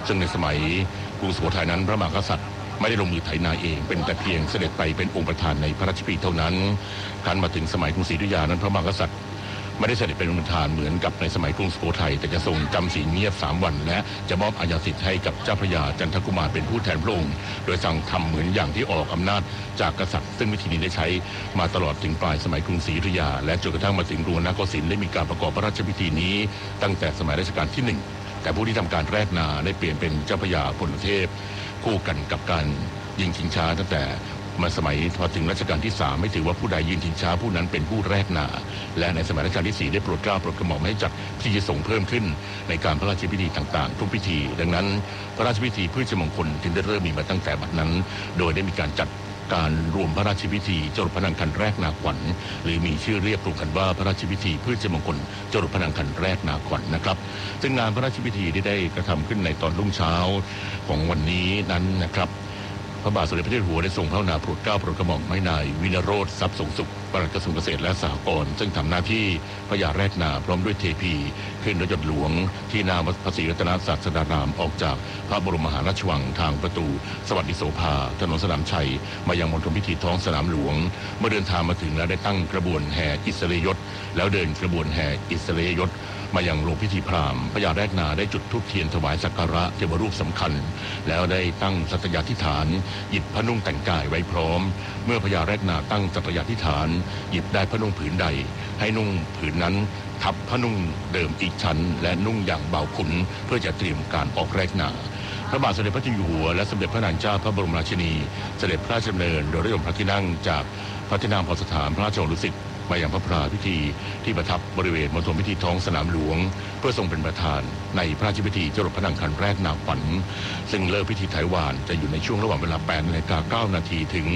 ซึ่งในสมัยกรุงสุโขทัยนั้นพระมหากษัตริย์ไม่ได้ลงมือไถนาเองเป็นแต่เพียงเสด็จไปเป็นองค์ประธานในพระราชพิธีเท่านั้นการมาถึงสมัยกรุงศรีอยุธยานั้นพระมหากษัตริย์ไม่ได้เสด็จเป็นองค์ประธานเหมือนกับในสมัยกรุงสุโขทัยแต่จะทรงจำศีลเงียบ3 วันและจะมอบอาญาสิทธิ์ให้กับเจ้าพระยาจันทกุมารเป็นผู้แทนพระองค์โดยสั่งทำเหมือนอย่างที่ออกอำนาจจากกษัตริย์ซึ่งวิธีนี้ได้ใช้มาตลอดถึงปลายสมัยกรุงศรีอยุธยาและจนกระทั่งมาถึงกรุงรัตนโกสินทร์ได้มีการประกอบพระราชพิธีนี้ตั้งแต่สมัยรัชกาลที่1แต่ผู้ที่ทำการแรกนาได้เปลี่ยนเป็นเจ้าพระยาพลเทพคู่กันกับการยิงชิงช้าตั้งแต่มาสมัยพอถึงรัชกาลที่3ไม่ถือว่าผู้ใดยืนชิงช้าผู้นั้นเป็นผู้แรกนาและในสมัยรัชกาลที่4ได้โปรดเกล้าโปรดกระหม่อมให้จัดพิธีสงฆ์เพิ่มขึ้นในการพระราชพิธีต่างๆทุกพิธีดังนั้นพระราชพิธีพืชมงคลจึงได้เริ่มมีมาตั้งแต่บัดนั้นโดยได้มีการจัดการรวมพระราชพิธีจรดพระนางคันแรกนาขวัญหรือมีชื่อเรียกตรงกันว่าพระราชพิธีพืชมงคลจรดพระนางคันแรกนาขวัญนะครับซึ่งงานพระราชพิธีได้กระทำขึ้นในตอนรุ่งเช้าของวันนี้นั้นนะครับพระบาทสมเด็จพระเจ้าอยู่หัวได้ทรงพระกรุณาโปรดเกล้าโปรดกระหม่อมให้นายวินโรธทรัพย์สงสุขปลัดกระทรวงเกษตรและสหกรณ์ซึ่งทำหน้าที่พระยาแรกนาพร้อมด้วยเทพีขึ้นรถยนต์หลวงที่หน้าวัดพระศรีรัตนศาสดารามออกจากพระบรมมหาราชวังทางประตูสวัสดิโสภาถนนสนามชัยมายังมณฑลพิธีท้องสนามหลวงเมื่อเดินทางมาถึงแล้วได้ตั้งกระบวนแห่อิสริยยศแล้วเดินกระบวนแห่อิสริยยศมายังโรงพิธีพราหมณ์พระยาแรกนาได้จุดธูปเทียนถวายสักการะเทวรูปสำคัญแล้วได้ตั้งสัตยาธิษฐานหยิบผ้านุ่งแต่งกายไว้พร้อมเมื่อพระยาแรกนาตั้งสัตยาธิษฐานหยิบได้ผ้านุ่งผืนใดให้นุ่งผืนนั้นทับผ้านุ่งเดิมอีกชั้นและนุ่งอย่างเบาขุนเพื่อจะเตรียมการออกแรกนาพระบาทสมเด็จพระเจ้าอยู่หัวและสมเด็จพระนางเจ้าพระบรมราชินีเสด็จพระราชดำเนินโดยรถยนต์พระที่นั่งจากพระที่นั่งพระสถานพระราชวังดุสิตมาอย่างพระพราพิธีที่ประทับบริเวณมณฑลพิธีท้องสนามหลวงเพื่อทรงเป็นประธานในพระราชพิธีจรดพระนางคันแรกนาขวัญซึ่งเลิกพิธีไถวานจะอยู่ในช่วงระหว่างเวลา 8:09 นาทีถึง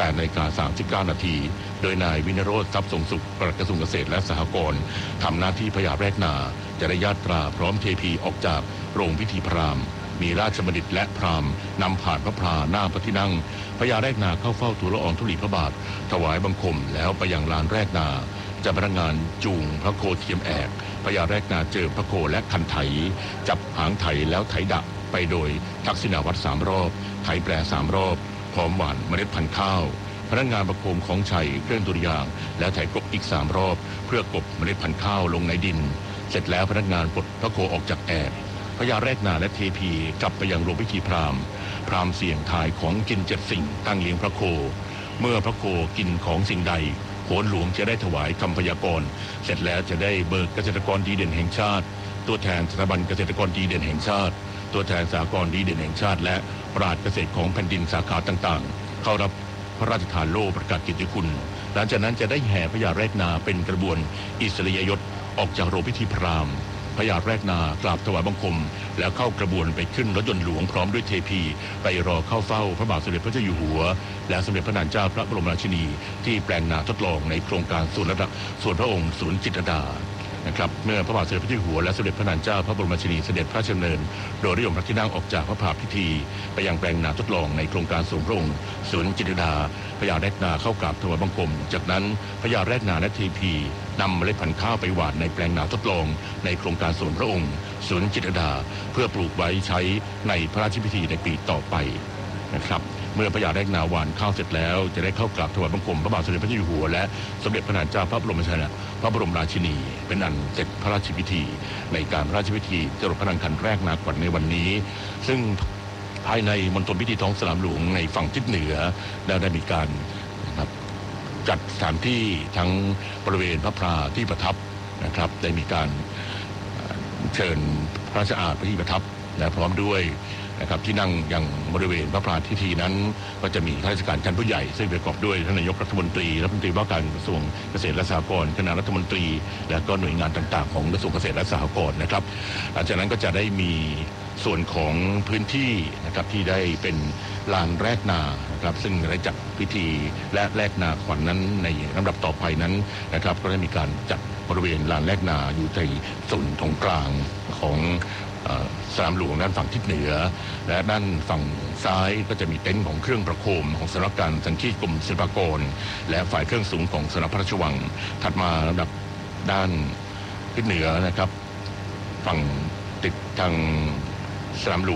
8:39 นาทีโดยนายวินโรธทรัพย์สงสุขปลัดกระทรวงเกษตรและสหกรณ์ทำหน้าที่พระยาแรกนาจะได้ญาตราพร้อมเทพีออกจากโรงพิธีพราหมณ์มีราชบัณฑิตและพราหมณ์นำผ่านพระพราหน้าพระที่นั่งพระยาแรกนาเข้าเฝ้าทูลละอองธุลีพระบาทถวายบังคมแล้วไปยังลานแรกนาจะพนักงานจูงพระโคเทียมแอกพระยาแรกนาเจอพระโคและคันไถจับหางไถแล้วไถดะไปโดยทักษิณาวัตร3 รอบไถแปร3 รอบพร้อมหว่านเมล็ดพันธุ์ข้าวพนักงานประโคมของชัยเครื่องดุริยางค์แล้วไถกบอีก3 รอบเพื่อกบเมล็ดพันธุ์ข้าวลงในดินเสร็จแล้วพนักงานปลดพระโคออกจากแอกพระยาแรกนาและเทพีกลับไปยังโรงพิธีพราหมณ์เสี่ยงทายของกิน7 สิ่งตั้งเลี้ยงพระโคเมื่อพระโคกินของสิ่งใดโขนหลวงจะได้ถวายคำพยากรณ์เสร็จแล้วจะได้เบิกเกษตรกรดีเด่นแห่งชาติตัวแทนสถาบันเกษตรกรดีเด่นแห่งชาติตัวแทนสหกรณ์ดีเด่นแห่งชาติและปราชญ์เกษตรของแผ่นดินสาขาต่างๆเข้ารับพระราชทานโล่ประกาศเกียรติคุณหลังจากนั้นจะได้แห่พระยาแรกนาเป็นกระบวนอิสริยยศออกจากโรงพิธีพราหมณ์พระยาแรกนากราบถวายบังคมแล้วเข้ากระบวนไปขึ้นรถยนต์หลวงพร้อมด้วยเทพีไปรอเข้าเฝ้าพระบาทสมเด็จพระเจ้าอยู่หัวและสมเด็จพระนางเจ้าพระบรมราชินีที่แปลงนาทดลองในโครงการส่วนพระองค์ศูนย์จิตรลดานะครับเมื่อพระบาทสมเด็จพระเจ้าอยู่หัวและสมเด็จพระนางเจ้าพระบรมราชินีเสด็จพระราชดำเนินโดยรถยนต์พระที่นั่งออกจากพระพาพิธีไปยังแปลงนาทดลองในโครงการส่วนพระองค์ศูนย์จิตรลดาพระยาแรกนาเข้ากราบถวายบังคมจากนั้นพระยาแรกนาและเทพีนำเมล็ดพันธุ์ข้าวไปหว่านในแปลงนาทดลองในโครงการส่วนพระองค์ศูนย์จิตรลดาเพื่อปลูกไว้ใช้ในพระราชพิธีในปีต่อไปนะครับเมื่อพระยาแรกนาหว่านข้าวเสร็จแล้วจะได้เข้ากราบถวายบังคมพระบาทสมเด็จพระเจ้าอยู่หัวและสมเด็จพระนางเจ้าพระบรมราชินีเป็นอันเสร็จพระราชพิธีในการพระราชพิธีจรดพระนางคันแรกนาขวัญในวันนี้ซึ่งภายในมณฑลพิธีท้องสนามหลวงในฝั่งทิศเหนือได้มีการจัดสถานที่ทั้งบริเวณพระพราที่ประทับนะครับได้มีการเชิญพระราชอาณาที่ประทับและพร้อมด้วยนะครับที่นั่งยังบริเวณพระพราพิธีนั้นก็จะมีข้าราชการชั้นผู้ใหญ่ซึ่งประกอบด้วยท่านนายกรัฐมนตรีว่าการกระทรวงเกษตรและสหกรณ์คณะรัฐมนตรีและก็หน่วยงานต่างๆของกระทรวงเกษตรและสหกรณ์นะครับหลังจากนั้นก็จะได้มีส่วนของพื้นที่นะครับที่ได้เป็นลานแรกนานะครับซึ่งได้จัดพิธีและแรกนาขวัญนั้นในลำดับต่อไปนั้นนะครับก็ได้มีการจัดบริเวณลานแรกนาอยู่ในส่วนตรงกลางของสนามหลวงด้านฝั่งทิศเหนือและด้านฝั่งซ้ายก็จะมีเต็นท์ของเครื่องประโคมของสำนักการสังคีตกรมศิลปากรและฝ่ายเครื่องสูงของสำนักพระราชวังถัดมาลำดับด้านทิศเหนือนะครับฝั่งติดทางสนามหลวง